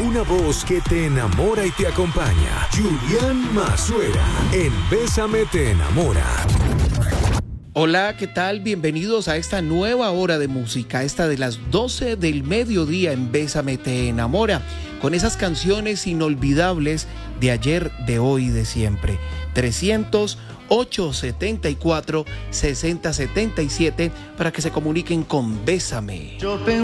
Una voz que te enamora y te acompaña. Julián Mazuera, en Bésame te enamora. Hola, ¿qué tal? Bienvenidos a esta nueva hora de música, esta de las 12 del mediodía en Bésame te enamora, con esas canciones inolvidables de ayer, de hoy y de siempre. 300-874-6077 para que se comuniquen con Bésame.